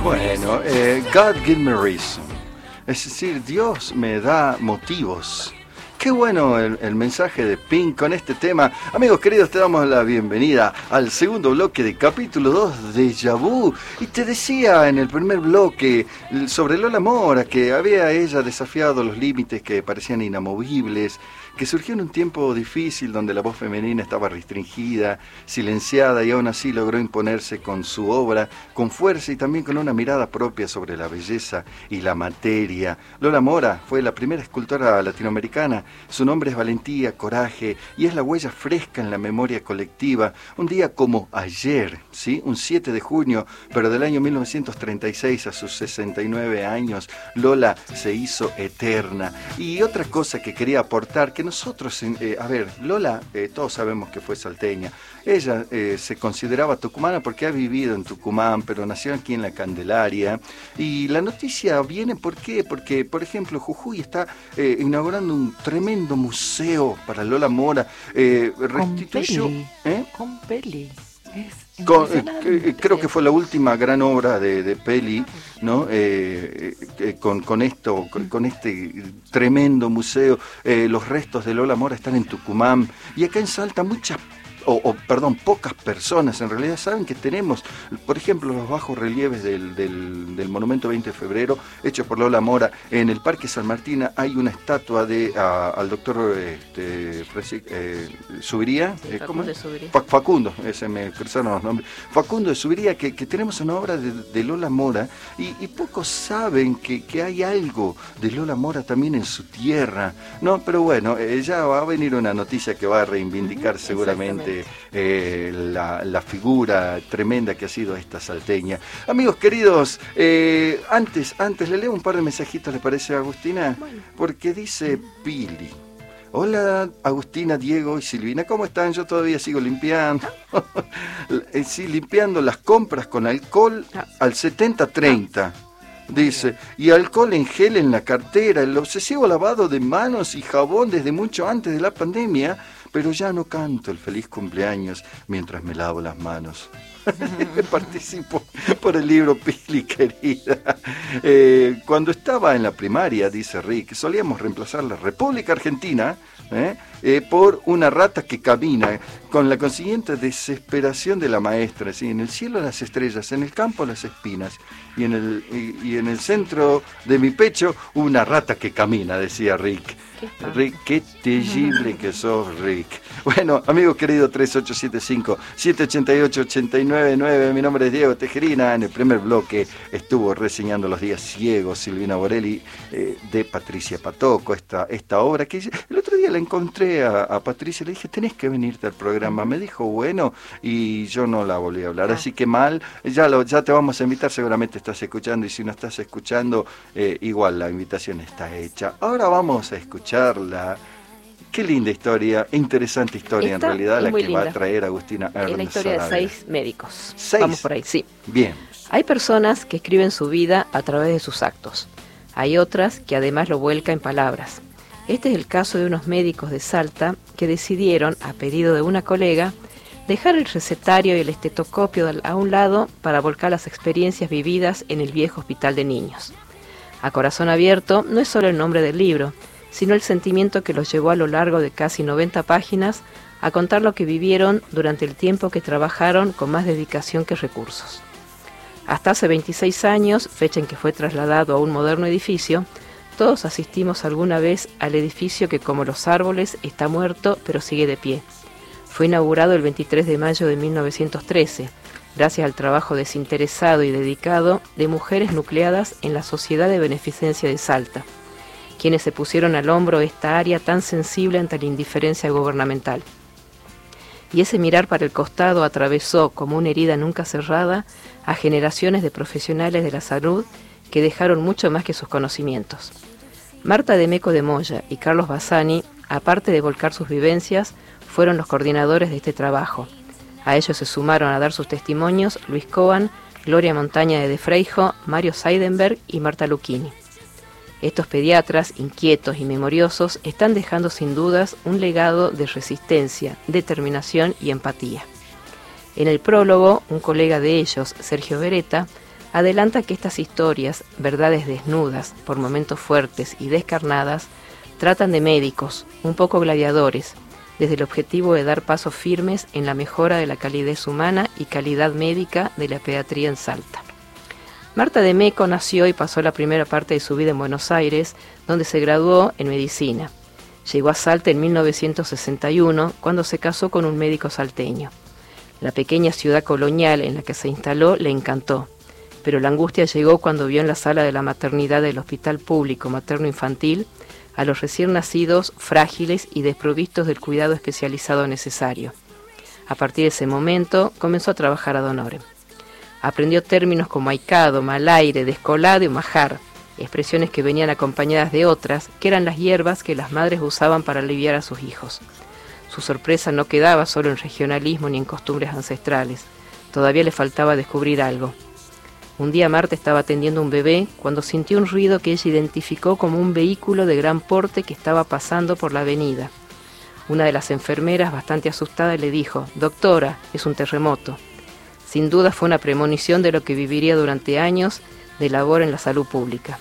Bueno, God give me reason. Es decir, Dios me da motivos. Qué bueno el mensaje de Pink con este tema. Amigos queridos, te damos la bienvenida al segundo bloque de capítulo 2 de Déjà Vu. Y te decía en el primer bloque sobre Lola Mora, que había ella desafiado los límites que parecían inamovibles, que surgió en un tiempo difícil donde la voz femenina estaba restringida, silenciada, y aún así logró imponerse con su obra, con fuerza y también con una mirada propia sobre la belleza y la materia. Lola Mora fue la primera escultora latinoamericana. Su nombre es valentía, coraje, y es la huella fresca en la memoria colectiva. Un día como ayer, ¿sí? Un 7 de junio, pero del año 1936, a sus 69 años, Lola se hizo eterna. Y otra cosa que quería aportar, que nosotros, Lola, todos sabemos que fue salteña. Ella se consideraba tucumana porque ha vivido en Tucumán, pero nació aquí en la Candelaria. Y la noticia viene, ¿por qué? Porque, por ejemplo, Jujuy está inaugurando un tremendo museo para Lola Mora. Restituyó... Con Peli. Creo que fue la última gran obra de Peli, ¿no? Con este tremendo museo. Los restos de Lola Mora están en Tucumán, y acá en Salta pocas personas en realidad saben que tenemos, por ejemplo, los bajos relieves del monumento 20 de febrero, hechos por Lola Mora. En el Parque San Martín hay una estatua al doctor Subiría, Facundo, ese me cruzaron los nombres, Facundo de Subiría, que tenemos una obra de Lola Mora, y pocos saben que hay algo de Lola Mora también en su tierra, ¿no? Pero bueno, ya va a venir una noticia que va a reivindicar seguramente la figura tremenda que ha sido esta salteña. Amigos queridos, antes le leo un par de mensajitos, ¿le parece, Agustina? Bueno. Porque dice Pili: hola Agustina, Diego y Silvina, ¿cómo están? Yo todavía sigo limpiando. Sí, limpiando las compras con alcohol al 70-30. Dice, y alcohol en gel en la cartera, el obsesivo lavado de manos y jabón desde mucho antes de la pandemia, pero ya no canto el feliz cumpleaños mientras me lavo las manos. Participo por el libro Pili, querida. Cuando estaba en la primaria, dice Rick, solíamos reemplazar la República Argentina por una rata que camina, con la consiguiente desesperación de la maestra, ¿sí? En el cielo las estrellas, en el campo las espinas, y en el centro de mi pecho una rata que camina, decía Rick. Rick, qué terrible que sos, Rick. Bueno, amigo querido, 3875-788-899, mi nombre es Diego Tejerina. En el primer bloque estuvo reseñando Los días ciegos, Silvina Borelli, de Patricia Patoco, esta obra que el otro día la encontré a Patricia, le dije, tenés que venirte al programa. Me dijo, bueno, y yo no la volví a hablar, así que mal, ya te vamos a invitar, seguramente estás escuchando, y si no estás escuchando, igual la invitación está hecha. Ahora vamos a escucharla. Qué linda historia, interesante historia en realidad, la que linda va a traer Agustina Ernst. Es la historia de 6 médicos. 6. Vamos por ahí, sí. Bien. Hay personas que escriben su vida a través de sus actos. Hay otras que además lo vuelcan en palabras. Este es el caso de unos médicos de Salta que decidieron, a pedido de una colega, dejar el recetario y el estetoscopio a un lado para volcar las experiencias vividas en el viejo hospital de niños. A corazón abierto no es solo el nombre del libro, sino el sentimiento que los llevó a lo largo de casi 90 páginas a contar lo que vivieron durante el tiempo que trabajaron con más dedicación que recursos. Hasta hace 26 años, fecha en que fue trasladado a un moderno edificio, todos asistimos alguna vez al edificio que, como los árboles, está muerto pero sigue de pie. Fue inaugurado el 23 de mayo de 1913, gracias al trabajo desinteresado y dedicado de mujeres nucleadas en la Sociedad de Beneficencia de Salta, quienes se pusieron al hombro esta área tan sensible ante la indiferencia gubernamental. Y ese mirar para el costado atravesó, como una herida nunca cerrada, a generaciones de profesionales de la salud que dejaron mucho más que sus conocimientos. Marta de Meco de Moya y Carlos Bassani, aparte de volcar sus vivencias, fueron los coordinadores de este trabajo. A ellos se sumaron a dar sus testimonios Luis Coan, Gloria Montaña de Freijo, Mario Seidenberg y Marta Lucchini. Estos pediatras, inquietos y memoriosos, están dejando sin dudas un legado de resistencia, determinación y empatía. En el prólogo, un colega de ellos, Sergio Beretta, adelanta que estas historias, verdades desnudas, por momentos fuertes y descarnadas, tratan de médicos, un poco gladiadores, desde el objetivo de dar pasos firmes en la mejora de la calidez humana y calidad médica de la pediatría en Salta. Marta de Meco nació y pasó la primera parte de su vida en Buenos Aires, donde se graduó en medicina. Llegó a Salta en 1961, cuando se casó con un médico salteño. La pequeña ciudad colonial en la que se instaló le encantó, pero la angustia llegó cuando vio en la sala de la maternidad del Hospital Público Materno-Infantil a los recién nacidos frágiles y desprovistos del cuidado especializado necesario. A partir de ese momento comenzó a trabajar ad honorem. Aprendió términos como ahicado, mal aire, descolado y majar, expresiones que venían acompañadas de otras, que eran las hierbas que las madres usaban para aliviar a sus hijos. Su sorpresa no quedaba solo en regionalismo ni en costumbres ancestrales. Todavía le faltaba descubrir algo. Un día Marta estaba atendiendo a un bebé cuando sintió un ruido que ella identificó como un vehículo de gran porte que estaba pasando por la avenida. Una de las enfermeras, bastante asustada, le dijo: «Doctora, es un terremoto». Sin duda fue una premonición de lo que viviría durante años de labor en la salud pública.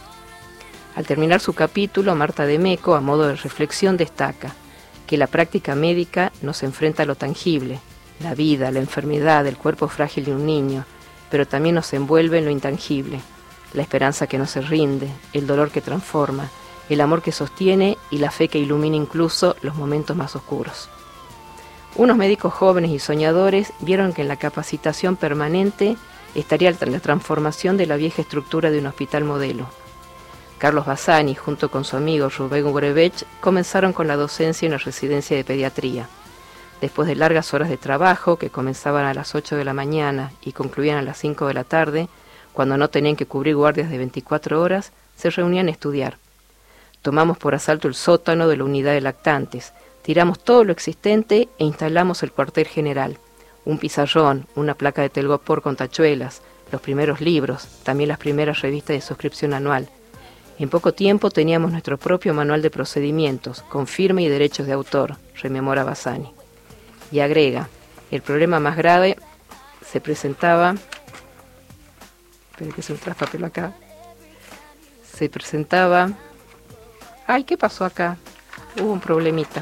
Al terminar su capítulo, Marta de Meco, a modo de reflexión, destaca que la práctica médica nos enfrenta a lo tangible, la vida, la enfermedad, el cuerpo frágil de un niño, pero también nos envuelve en lo intangible, la esperanza que no se rinde, el dolor que transforma, el amor que sostiene y la fe que ilumina incluso los momentos más oscuros. Unos médicos jóvenes y soñadores vieron que en la capacitación permanente estaría la transformación de la vieja estructura de un hospital modelo. Carlos Bassani, junto con su amigo Rubén Gurevich, comenzaron con la docencia en la residencia de pediatría. Después de largas horas de trabajo, que comenzaban a las 8 de la mañana y concluían a las 5 de la tarde, cuando no tenían que cubrir guardias de 24 horas, se reunían a estudiar. Tomamos por asalto el sótano de la unidad de lactantes, tiramos todo lo existente e instalamos el cuartel general. Un pizarrón, una placa de telgopor con tachuelas, los primeros libros, también las primeras revistas de suscripción anual. En poco tiempo teníamos nuestro propio manual de procedimientos, con firma y derechos de autor, rememora Bassani. Y agrega, el problema más grave se presentaba... Espera que se me traspapeló acá. Se presentaba... Ay, ¿qué pasó acá? Hubo un problemita.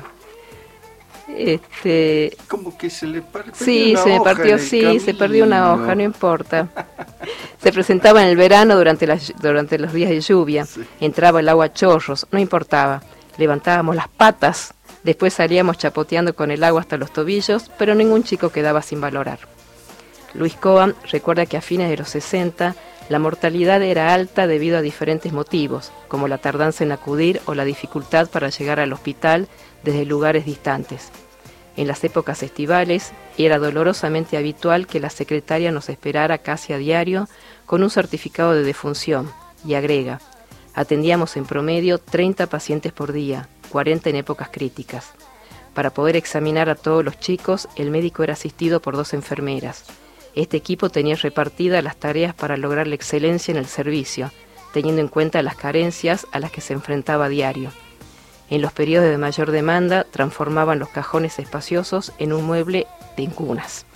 Como que se le partió sí, una se me hoja partió, en el sí, camino. se perdió una hoja, no importa. Se presentaba en el verano durante los días de lluvia, sí. Entraba el agua a chorros, no importaba. Levantábamos las patas, después salíamos chapoteando con el agua hasta los tobillos, pero ningún chico quedaba sin valorar. Luis Coan recuerda que a fines de los 60 la mortalidad era alta debido a diferentes motivos, como la tardanza en acudir o la dificultad para llegar al hospital desde lugares distantes. En las épocas estivales era dolorosamente habitual que la secretaria nos esperara casi a diario con un certificado de defunción, y agrega, atendíamos en promedio 30 pacientes por día, 40 en épocas críticas. Para poder examinar a todos los chicos, el médico era asistido por 2 enfermeras. Este equipo tenía repartidas las tareas para lograr la excelencia en el servicio, teniendo en cuenta las carencias a las que se enfrentaba a diario. En los periodos de mayor demanda, transformaban los cajones espaciosos en un mueble de cunas.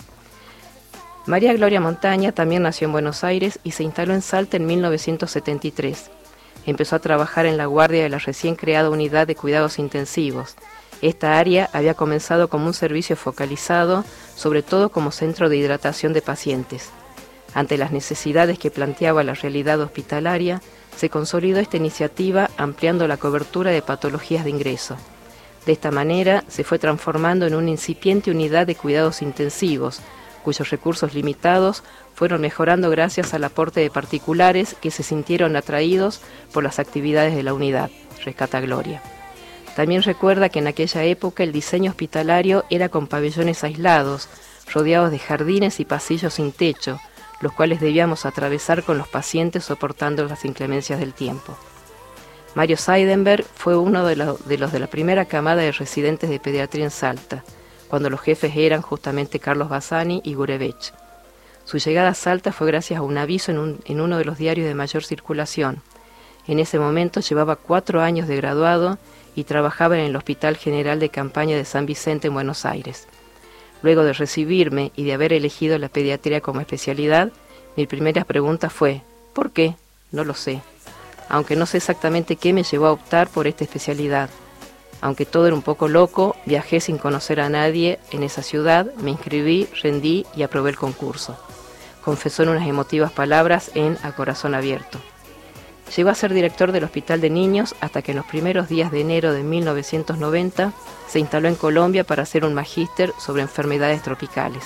María Gloria Montaña también nació en Buenos Aires y se instaló en Salta en 1973. Empezó a trabajar en la guardia de la recién creada unidad de cuidados intensivos. Esta área había comenzado como un servicio focalizado, sobre todo como centro de hidratación de pacientes. Ante las necesidades que planteaba la realidad hospitalaria, se consolidó esta iniciativa ampliando la cobertura de patologías de ingreso. De esta manera se fue transformando en una incipiente unidad de cuidados intensivos, cuyos recursos limitados fueron mejorando gracias al aporte de particulares que se sintieron atraídos por las actividades de la unidad, rescata Gloria. También recuerda que en aquella época el diseño hospitalario era con pabellones aislados, rodeados de jardines y pasillos sin techo, los cuales debíamos atravesar con los pacientes soportando las inclemencias del tiempo. Mario Seidenberg fue uno de los de la primera camada de residentes de pediatría en Salta, cuando los jefes eran justamente Carlos Bassani y Gurevich. Su llegada a Salta fue gracias a un aviso en uno de los diarios de mayor circulación. En ese momento llevaba 4 años de graduado y trabajaba en el Hospital General de Campaña de San Vicente en Buenos Aires. Luego de recibirme y de haber elegido la pediatría como especialidad, Mi primera pregunta fue, ¿por qué? No lo sé. Aunque no sé exactamente qué me llevó a optar por esta especialidad. Aunque todo era un poco loco, viajé sin conocer a nadie en esa ciudad, me inscribí, rendí y aprobé el concurso. Confesó en unas emotivas palabras en A Corazón Abierto. Llegó a ser director del Hospital de Niños hasta que en los primeros días de enero de 1990 se instaló en Colombia para hacer un magíster sobre enfermedades tropicales.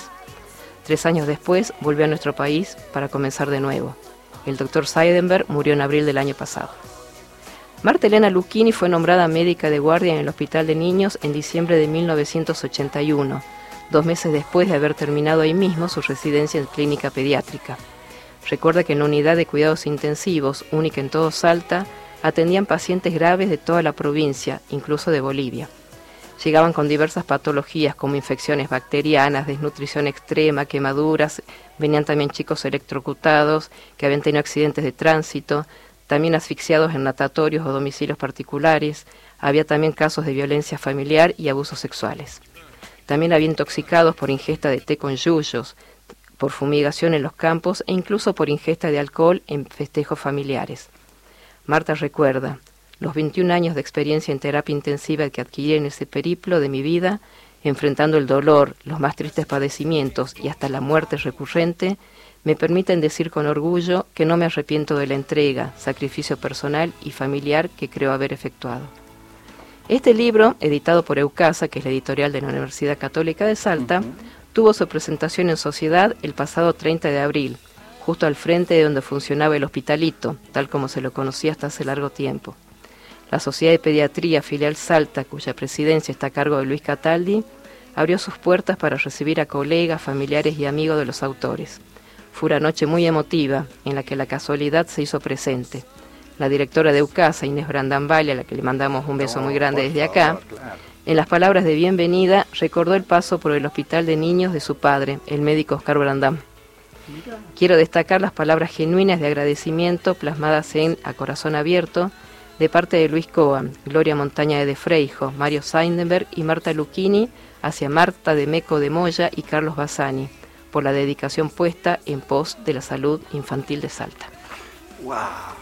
3 años después volvió a nuestro país para comenzar de nuevo. El doctor Seidenberg murió en abril del año pasado. Marta Elena Lucchini fue nombrada médica de guardia en el Hospital de Niños en diciembre de 1981, 2 meses después de haber terminado ahí mismo su residencia en clínica pediátrica. Recuerda que en la unidad de cuidados intensivos, única en todo Salta, atendían pacientes graves de toda la provincia, incluso de Bolivia. Llegaban con diversas patologías como infecciones bacterianas, desnutrición extrema, quemaduras, venían también chicos electrocutados que habían tenido accidentes de tránsito, también asfixiados en natatorios o domicilios particulares, había también casos de violencia familiar y abusos sexuales. También había intoxicados por ingesta de té con yuyos, por fumigación en los campos e incluso por ingesta de alcohol en festejos familiares. Marta recuerda, los 21 años de experiencia en terapia intensiva que adquirí en ese periplo de mi vida, enfrentando el dolor, los más tristes padecimientos y hasta la muerte recurrente, me permiten decir con orgullo que no me arrepiento de la entrega, sacrificio personal y familiar que creo haber efectuado. Este libro, editado por Eucasa, que es la editorial de la Universidad Católica de Salta, tuvo su presentación en sociedad el pasado 30 de abril, justo al frente de donde funcionaba el Hospitalito, tal como se lo conocía hasta hace largo tiempo. La Sociedad de Pediatría Filial Salta, cuya presidencia está a cargo de Luis Cataldi, abrió sus puertas para recibir a colegas, familiares y amigos de los autores. Fue una noche muy emotiva, en la que la casualidad se hizo presente. La directora de Eucasa, Inés Brandambali, a la que le mandamos un beso muy grande desde acá, en las palabras de bienvenida, recordó el paso por el Hospital de Niños de su padre, el médico Oscar Brandam. Quiero destacar las palabras genuinas de agradecimiento plasmadas en A Corazón Abierto, de parte de Luis Coa, Gloria Montaña de Freijo, Mario Seidenberg y Marta Lucchini, hacia Marta de Meco de Moya y Carlos Bassani, por la dedicación puesta en pos de la salud infantil de Salta. ¡Wow!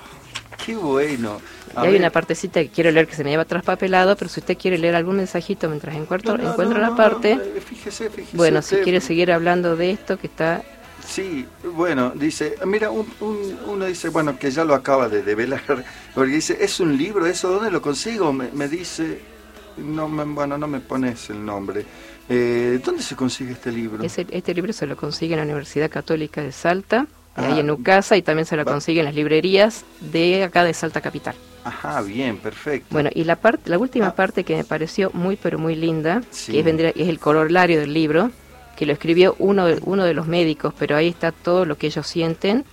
¡Qué bueno! Y hay una partecita que quiero leer que se me lleva traspapelado, pero si usted quiere leer algún mensajito mientras encuentro la parte... Fíjese. Bueno, si quiere seguir hablando de esto que está... Sí, bueno, dice, mira, uno dice, bueno, que ya lo acaba de develar, porque dice, ¿es un libro eso? ¿Dónde lo consigo? Me dice, no me pones el nombre. ¿Dónde se consigue este libro? Este libro se lo consigue en la Universidad Católica de Salta, ahí en Eucasa, y también se lo consigue en las librerías de acá de Salta Capital. Ajá, bien, perfecto. Bueno, y la última parte que me pareció muy, pero muy linda, sí, que es el corolario del libro, que lo escribió uno de los médicos, pero ahí está todo lo que ellos sienten.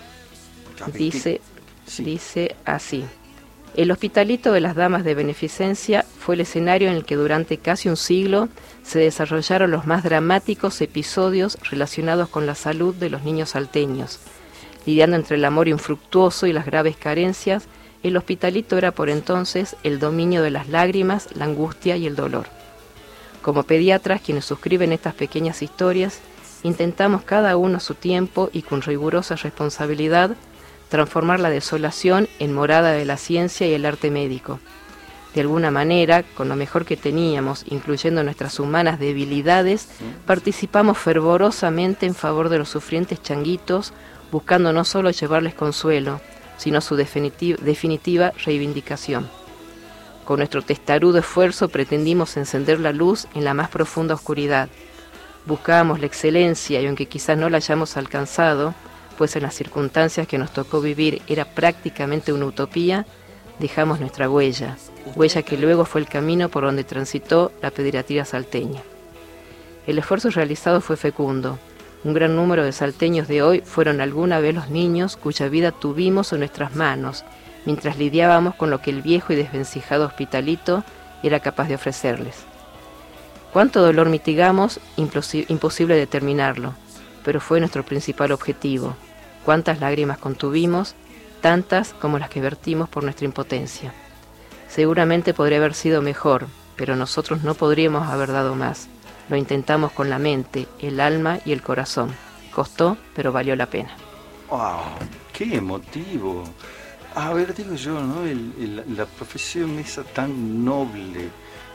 Dice así: el Hospitalito de las Damas de Beneficencia fue el escenario en el que durante casi un siglo se desarrollaron los más dramáticos episodios relacionados con la salud de los niños salteños. Lidiando entre el amor infructuoso y las graves carencias, el Hospitalito era por entonces el dominio de las lágrimas, la angustia y el dolor. Como pediatras, quienes suscriben estas pequeñas historias, intentamos cada uno a su tiempo y con rigurosa responsabilidad transformar la desolación en morada de la ciencia y el arte médico. De alguna manera, con lo mejor que teníamos, incluyendo nuestras humanas debilidades, participamos fervorosamente en favor de los sufrientes changuitos, buscando no solo llevarles consuelo, sino su definitiva reivindicación. Con nuestro testarudo esfuerzo pretendimos encender la luz en la más profunda oscuridad. Buscábamos la excelencia y aunque quizás no la hayamos alcanzado, pues en las circunstancias que nos tocó vivir era prácticamente una utopía, dejamos nuestra huella que luego fue el camino por donde transitó la pediatría salteña. El esfuerzo realizado fue fecundo. Un gran número de salteños de hoy fueron alguna vez los niños cuya vida tuvimos en nuestras manos, mientras lidiábamos con lo que el viejo y desvencijado Hospitalito era capaz de ofrecerles. Cuánto dolor mitigamos, imposible determinarlo, pero fue nuestro principal objetivo. Cuántas lágrimas contuvimos, tantas como las que vertimos por nuestra impotencia. Seguramente podría haber sido mejor, pero nosotros no podríamos haber dado más. Lo intentamos con la mente, el alma y el corazón. Costó, pero valió la pena. ¡Wow! ¡Qué emotivo! A ver, digo yo, ¿no? La profesión esa tan noble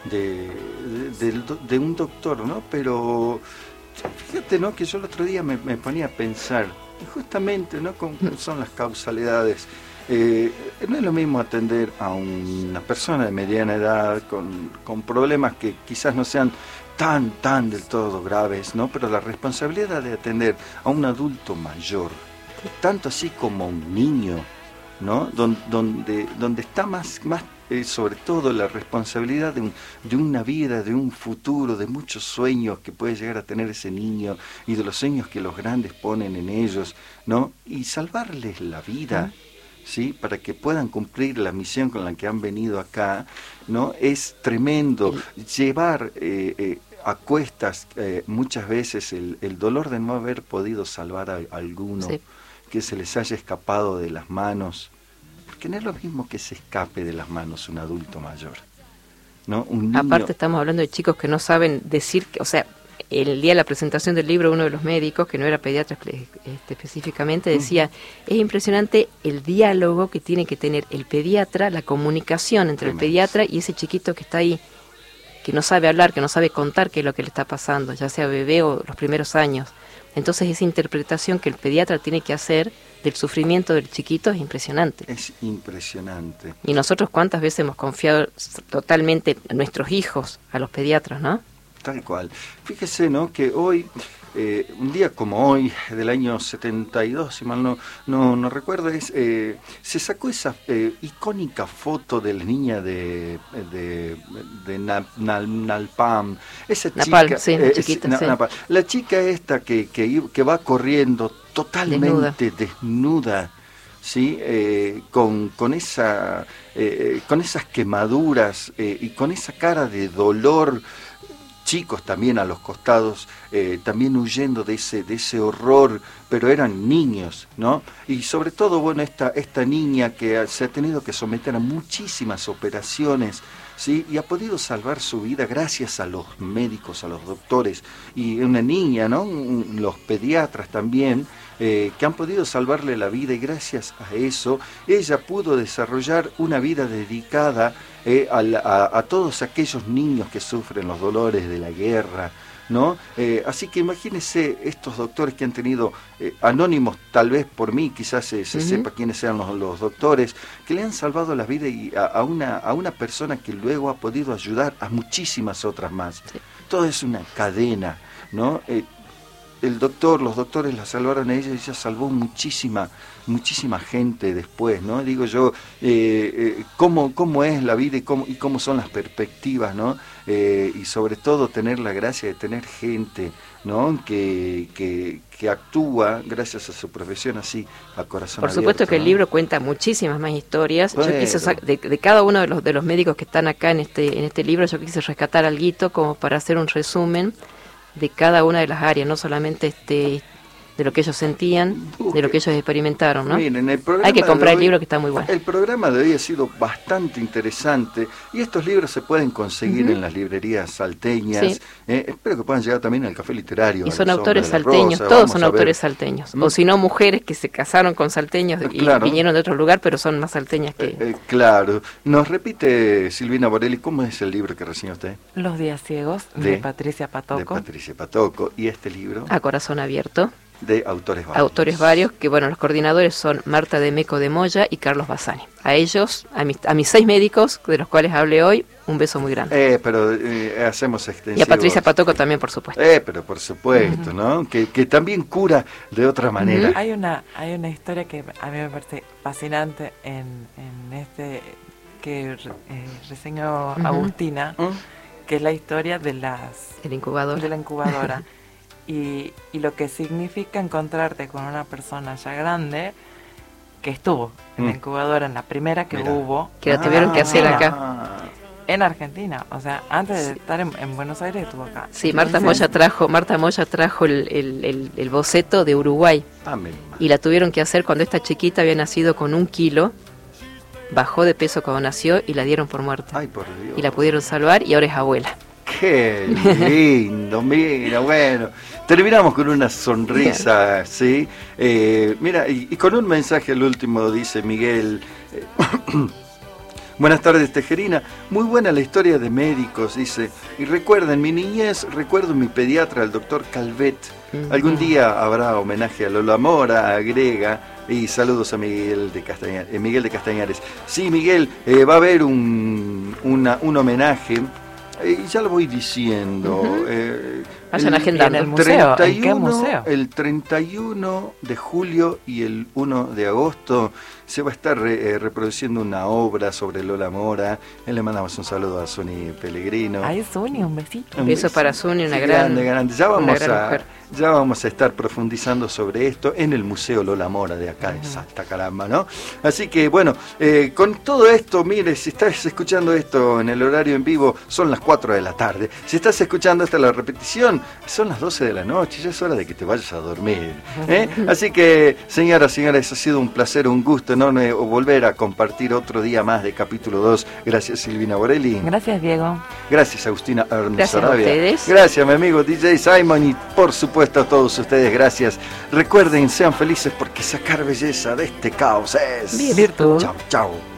de un doctor, ¿no? Pero fíjate, ¿no? Que yo el otro día me ponía a pensar, y justamente, ¿no? ¿Cómo son las causalidades? No es lo mismo atender a una persona de mediana edad con problemas que quizás no sean tan del todo graves, ¿no? Pero la responsabilidad de atender a un adulto mayor, tanto así como a un niño, ¿no? Donde está más sobre todo la responsabilidad de una vida, de un futuro, de muchos sueños que puede llegar a tener ese niño y de los sueños que los grandes ponen en ellos, ¿no? Y salvarles la vida, ¿sí? Para que puedan cumplir la misión con la que han venido acá, ¿no? Es tremendo llevar a cuestas muchas veces el dolor de no haber podido salvar a alguno, sí, que se les haya escapado de las manos, porque no es lo mismo que se escape de las manos un adulto mayor, ¿no? Un niño... Aparte estamos hablando de chicos que no saben decir, o sea, el día de la presentación del libro uno de los médicos, que no era pediatra específicamente, decía, es impresionante el diálogo que tiene que tener el pediatra, la comunicación entre el pediatra y ese chiquito que está ahí, que no sabe hablar, que no sabe contar qué es lo que le está pasando, ya sea bebé o los primeros años. Entonces esa interpretación que el pediatra tiene que hacer del sufrimiento del chiquito es impresionante. Es impresionante. Y nosotros cuántas veces hemos confiado totalmente a nuestros hijos, a los pediatras, ¿no? Tal cual. Fíjese, ¿no? Que hoy, un día como hoy, del año 72, si mal no recuerdo, se sacó esa icónica foto de la niña de Napalm. Esa chica, sí, chiquita, sí. La chica esta que va corriendo totalmente desnuda, ¿sí? Con esas quemaduras y con esa cara de dolor, chicos también a los costados, también huyendo de ese horror, pero eran niños, ¿no? Y sobre todo, bueno, esta niña que se ha tenido que someter a muchísimas operaciones, ¿sí? Y ha podido salvar su vida gracias a los médicos, a los doctores, y una niña, ¿no? Los pediatras también, que han podido salvarle la vida, y gracias a eso ella pudo desarrollar una vida dedicada a todos aquellos niños que sufren los dolores de la guerra, ¿no? Así que imagínense estos doctores que han tenido, anónimos tal vez por mí, quizás se sepa quiénes sean los doctores, que le han salvado la vida y a una persona que luego ha podido ayudar a muchísimas otras más. Sí. Todo es una cadena, ¿no? Los doctores la salvaron a ella y ella salvó muchísima gente después, ¿no? Digo yo, cómo es la vida y cómo son las perspectivas, ¿no? Y sobre todo tener la gracia de tener gente, ¿no? Que actúa gracias a su profesión así, a corazón Por supuesto abierto, que el ¿no? libro cuenta muchísimas más historias. Yo quise de cada uno de los médicos que están acá en este libro, yo quise rescatar alguito como para hacer un resumen de cada una de las áreas, no solamente de lo que ellos sentían, de lo que ellos experimentaron, ¿no? Miren, hay que comprar el libro, que está muy bueno. El programa de hoy ha sido bastante interesante y estos libros se pueden conseguir en las librerías salteñas. Sí. Espero que puedan llegar también al Café Literario. Y son autores salteños, todos son autores salteños. O si no, mujeres que se casaron con salteños y vinieron de otro lugar, pero son más salteñas que... Claro. Nos repite, Silvina Borelli, ¿cómo es el libro que reseñó usted? Los días ciegos, de Patricia Patoco. De Patricia Patoco. ¿Y este libro? A corazón abierto. De autores varios. Autores varios, que bueno, los coordinadores son Marta de Meco de Moya y Carlos Bassani. A ellos, a mis 6 médicos, de los cuales hablé hoy, un beso muy grande. Pero hacemos extensivos. Y a Patricia Patoco también, por supuesto. Pero por supuesto, ¿no? Que también cura de otra manera. Hay una historia que a mí me parece fascinante en este que reseñó Agustina, que es la historia de la incubadora. Y lo que significa encontrarte con una persona ya grande que estuvo en la incubadora, en la primera que hubo. Que la tuvieron que hacer acá. En Argentina, o sea, antes de estar en Buenos Aires estuvo acá. Sí, Marta Moya trajo el boceto de Uruguay. Y la tuvieron que hacer cuando esta chiquita había nacido con 1 kilo. Bajó de peso cuando nació y la dieron por muerta. Ay, por Dios. Y la pudieron salvar y ahora es abuela. Qué lindo, mira, bueno. Terminamos con una sonrisa, ¿sí? Mira, y con un mensaje al último, dice Miguel. Buenas tardes, Tejerina. Muy buena la historia de médicos, dice. Y recuerda, en mi niñez, recuerdo mi pediatra, el doctor Calvet. Algún día habrá homenaje a Lola Mora, agrega. Y saludos a Miguel de Castañares. Sí, Miguel, va a haber un homenaje. Ya lo voy diciendo. Vayan agendando. ¿En el museo? ¿En qué museo? El 31 de julio y el 1 de agosto se va a estar reproduciendo una obra sobre Lola Mora. Le mandamos un saludo a Suni Pellegrino. Ay, Suni, un besito. Un beso para Suni, una gran grande. Ya vamos a estar profundizando sobre esto en el Museo Lola Mora de acá de Salta, caramba, ¿no? Así que, bueno, con todo esto, mire, si estás escuchando esto en el horario en vivo, son las 4 de la tarde. Si estás escuchando esta la repetición, son las 12 de la noche, ya es hora de que te vayas a dormir. Así que, señoras, señores, ha sido un placer, un gusto enorme volver a compartir otro día más de capítulo 2. Gracias, Silvina Borelli. Gracias, Diego. Gracias, Agustina Arnes. Gracias Arabia. a ustedes. Gracias, mi amigo DJ Simon, y por supuesto a todos ustedes, gracias. Recuerden, sean felices porque sacar belleza de este caos es virtud. Chao, chao.